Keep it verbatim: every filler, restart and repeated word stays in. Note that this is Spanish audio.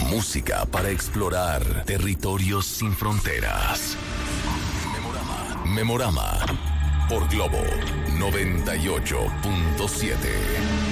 Música para explorar territorios sin fronteras. Memorama. Memorama. Por Globo noventa y ocho punto siete.